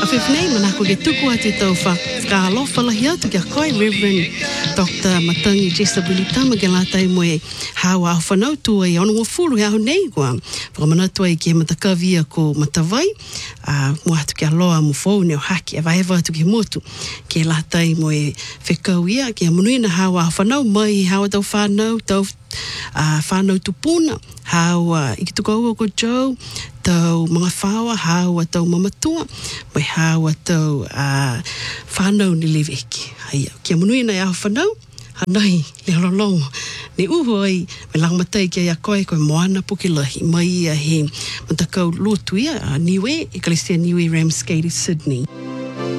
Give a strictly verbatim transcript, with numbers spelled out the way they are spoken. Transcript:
Whewhenei, mana ko ke tuku atu tau wha whakalofa lahi atu kia koe, Reverend Doctor Matangi Jesabuli Tama ke lātai moe hawa au whanau tua i ono furu he ahu nei kua. Whakamanatua i ke matakawia ko matawai, uh, mo atu kia loa mo fau neo haki, a wahewa atu ki motu ke lātai moe whekau ia, ke amunuina hawa au whanau mai, hawa tau whanau, tau uh, whanau tupuna, hawa i ki tuka ua ko Joe, tau mga whawa, hawa tau mamatua, mai hawa tau uh, whanau ni leweki. Haia, kia munuina i aho whanau, hanai, le hololongo, ne uho ai, me langmatai kia ia koe, koe moana pukilahi, mai ia he matakau lotu ia, uh, niwe, Ecclesia Niwe Ramsgate i Sydney.